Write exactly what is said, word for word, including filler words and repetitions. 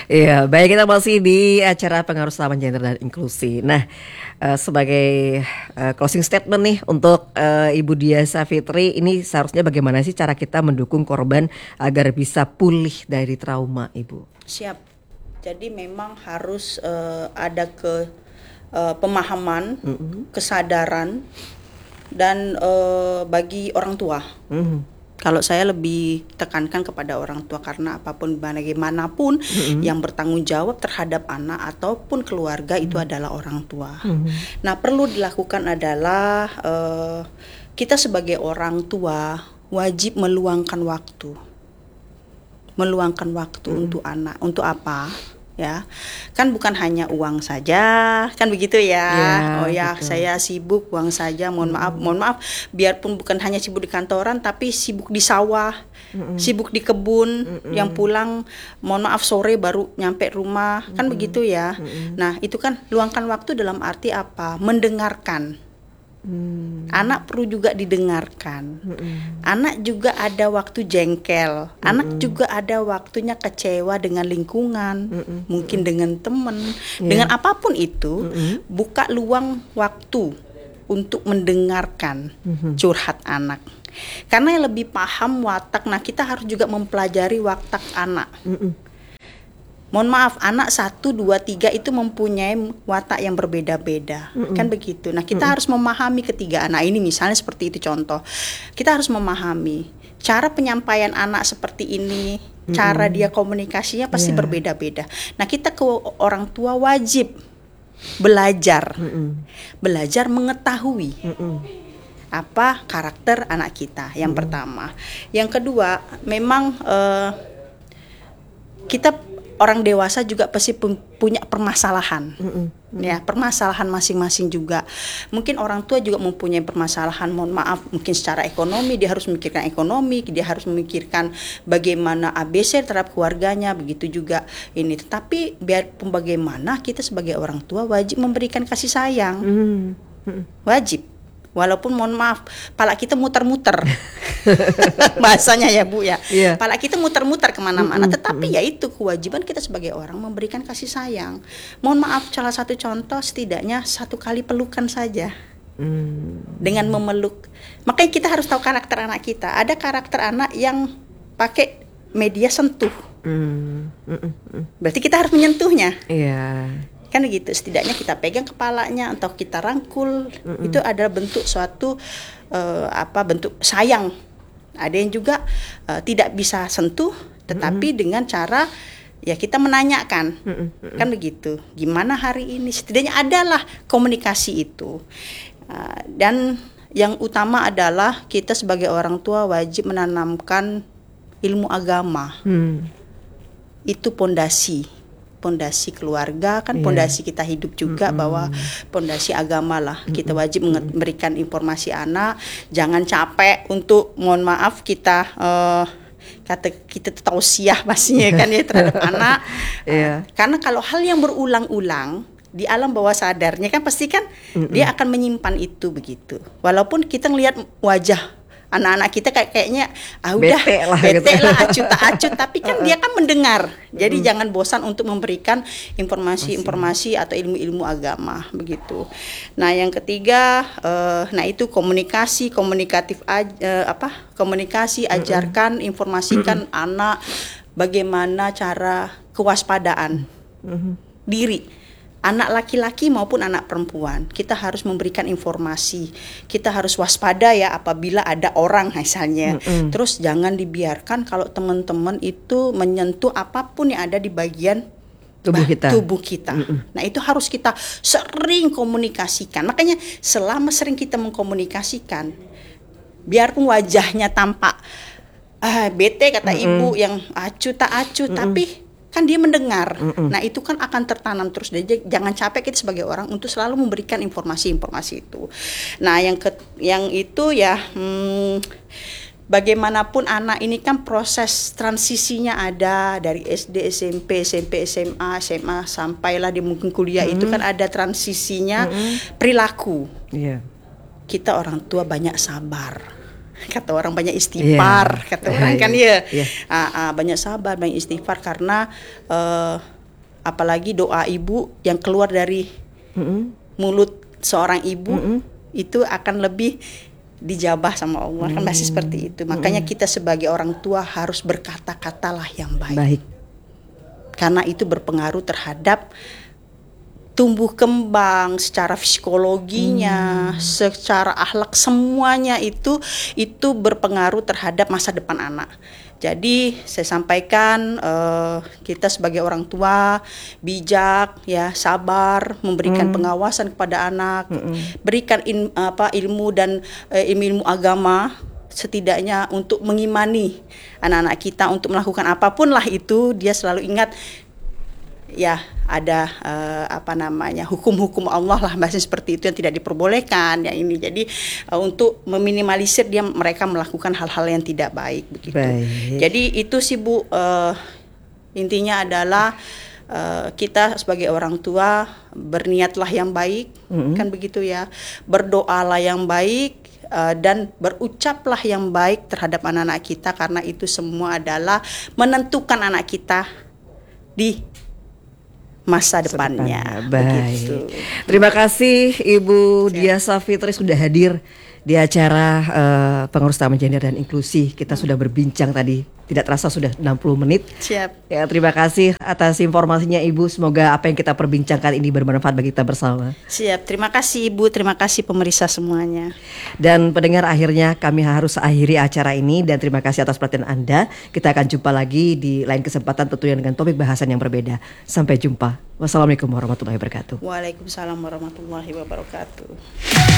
Iya, baik, kita masih di acara Pengaruh Selama Gender dan Inklusi. Nah, uh, sebagai uh, closing statement nih untuk uh, Ibu Diah Savitri, ini seharusnya bagaimana sih cara kita mendukung korban agar bisa pulih dari trauma, Ibu? Siap. Jadi memang harus uh, ada ke uh, pemahaman, mm-hmm. kesadaran, dan uh, bagi orang tua. Mm-hmm. Kalau saya lebih tekankan kepada orang tua karena apapun bagaimanapun mm-hmm. yang bertanggung jawab terhadap anak ataupun keluarga mm-hmm. itu adalah orang tua. Mm-hmm. Nah, perlu dilakukan adalah uh, kita sebagai orang tua wajib meluangkan waktu, meluangkan waktu mm-hmm. untuk anak. Untuk apa? Ya, kan bukan hanya uang saja, kan begitu ya. ya oh ya, betul. Saya sibuk uang saja. Mohon hmm. maaf, mohon maaf. Biarpun bukan hanya sibuk di kantoran, tapi sibuk di sawah, hmm. sibuk di kebun. Hmm. Yang pulang, mohon maaf sore baru nyampe rumah, kan hmm. begitu ya. Hmm. Nah, itu kan luangkan waktu dalam arti apa? Mendengarkan. Hmm. Anak perlu juga didengarkan. Hmm. Anak juga ada waktu jengkel. Hmm. Anak juga ada waktunya kecewa dengan lingkungan, hmm. mungkin dengan teman, yeah. dengan apapun itu. Hmm. Buka luang waktu untuk mendengarkan hmm. curhat anak. Karena yang lebih paham watak. Nah, kita harus juga mempelajari watak anak. Hmm. Mohon maaf, anak satu, dua, tiga itu mempunyai watak yang berbeda-beda, mm-mm. kan begitu. Nah, kita mm-mm. harus memahami ketiga anak ini, misalnya seperti itu contoh. Kita harus memahami cara penyampaian anak seperti ini, mm-mm. cara dia komunikasinya pasti yeah. berbeda-beda. Nah, kita ke orang tua wajib belajar, mm-mm. belajar mengetahui mm-mm. apa karakter anak kita. Yang mm-mm. pertama, yang kedua, memang uh, kita orang dewasa juga pasti punya permasalahan, mm-hmm. ya permasalahan masing-masing juga. Mungkin orang tua juga mempunyai permasalahan. Mohon maaf, mungkin secara ekonomi dia harus memikirkan ekonomi, dia harus memikirkan bagaimana A B C terhadap keluarganya, begitu juga ini. Tetapi biarpun bagaimana, kita sebagai orang tua wajib memberikan kasih sayang, mm-hmm. wajib. Walaupun mohon maaf, pala kita muter-muter, bahasanya ya Bu ya, yeah. pala kita muter-muter kemana-mana, mm-hmm. tetapi ya itu kewajiban kita sebagai orang memberikan kasih sayang. Mohon maaf, salah satu contoh setidaknya satu kali pelukan saja, mm-hmm. dengan memeluk. Makanya kita harus tahu karakter anak kita. Ada karakter anak yang pakai media sentuh, mm-hmm. berarti kita harus menyentuhnya. Yeah. Kan begitu, setidaknya kita pegang kepalanya atau kita rangkul, mm-hmm. itu adalah bentuk suatu uh, apa bentuk sayang. Ada yang juga uh, tidak bisa sentuh, tetapi mm-hmm. dengan cara ya kita menanyakan, mm-hmm. kan begitu. Gimana hari ini? Setidaknya adalah komunikasi itu. Uh, dan yang utama adalah kita sebagai orang tua wajib menanamkan ilmu agama. Mm. Itu pondasi. Pondasi keluarga kan, pondasi yeah. kita hidup juga, mm-hmm. bahwa pondasi agama lah, mm-hmm. kita wajib memberikan informasi anak. Jangan capek untuk, mohon maaf, kita uh, kata kita tausiah pastinya kan ya terhadap anak, yeah. uh, karena kalau hal yang berulang-ulang di alam bawah sadarnya kan pasti kan, mm-hmm. dia akan menyimpan itu begitu. Walaupun kita ngelihat wajah anak-anak kita kayak kayaknya ah udah bete lah, bete gitu. lah acut tak acut, tapi kan dia kan mendengar. Jadi mm. jangan bosan untuk memberikan informasi-informasi atau ilmu-ilmu agama begitu. Nah, yang ketiga, uh, nah itu komunikasi, komunikatif aj- uh, apa? Komunikasi, ajarkan, mm-hmm. informasikan mm-hmm. anak bagaimana cara kewaspadaan mm-hmm. diri. Anak laki-laki maupun anak perempuan, kita harus memberikan informasi. Kita harus waspada ya apabila ada orang misalnya. Mm-hmm. Terus jangan dibiarkan kalau teman-teman itu menyentuh apapun yang ada di bagian tubuh kita. Tubuh kita. Mm-hmm. Nah, itu harus kita sering komunikasikan. Makanya selama sering kita mengkomunikasikan, biarpun wajahnya tampak ah, bete kata mm-hmm. ibu yang acu tak acu, mm-hmm. tapi kan dia mendengar. Mm-mm. Nah, itu kan akan tertanam terus. Jadi jangan capek kita sebagai orang untuk selalu memberikan informasi-informasi itu. Nah, yang ke, yang itu ya hmm, bagaimanapun anak ini kan proses transisinya ada dari S D, S M P, S M P, S M A, S M A sampailah di mungkin kuliah. Mm-hmm. Itu kan ada transisinya mm-hmm. perilaku. Yeah. Kita orang tua banyak sabar. Kata orang banyak istighfar, yeah. kata orang yeah, kan yeah. ya, yeah. Uh, uh, banyak sabar, banyak istighfar karena uh, apalagi doa ibu yang keluar dari Mm-mm. mulut seorang ibu Mm-mm. itu akan lebih dijabah sama Allah, kan masih seperti itu. Makanya kita sebagai orang tua harus berkata-katalah yang baik. Baik. Karena itu berpengaruh terhadap tumbuh kembang secara psikologinya, hmm. secara akhlak, semuanya itu itu berpengaruh terhadap masa depan anak. Jadi saya sampaikan uh, kita sebagai orang tua bijak, ya sabar, memberikan hmm. pengawasan kepada anak, hmm. berikan in, apa ilmu dan uh, ilmu agama setidaknya untuk mengimani anak-anak kita untuk melakukan apapun lah itu, dia selalu ingat ya ada uh, apa namanya hukum-hukum Allah lah, bahasa seperti itu yang tidak diperbolehkan ya ini. Jadi uh, untuk meminimalisir dia mereka melakukan hal-hal yang tidak baik begitu. Baik. Jadi itu sih Bu, uh, intinya adalah uh, kita sebagai orang tua berniatlah yang baik, mm-hmm. kan begitu ya, berdoalah yang baik. Uh, dan berucaplah yang baik terhadap anak-anak kita, karena itu semua adalah menentukan anak kita di masa depannya. Baik. Begitu. Terima kasih Ibu Diah Savitri sudah hadir di acara uh, Pengurus Taman Gender dan Inklusi. Kita hmm. sudah berbincang tadi, tidak terasa sudah enam puluh menit. Siap. Ya, terima kasih atas informasinya Ibu. Semoga apa yang kita perbincangkan ini bermanfaat bagi kita bersama. Siap. Terima kasih Ibu, terima kasih pemirsa semuanya. Dan pendengar, akhirnya kami harus akhiri acara ini dan terima kasih atas perhatian Anda. Kita akan jumpa lagi di lain kesempatan tentunya dengan topik bahasan yang berbeda. Sampai jumpa. Wassalamualaikum warahmatullahi wabarakatuh. Waalaikumsalam warahmatullahi wabarakatuh.